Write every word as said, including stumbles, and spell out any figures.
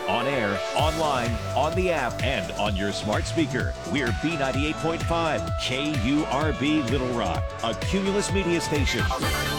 On air, online, on the app, and on your smart speaker. We're B ninety-eight point five K U R B Little Rock, a Cumulus media station.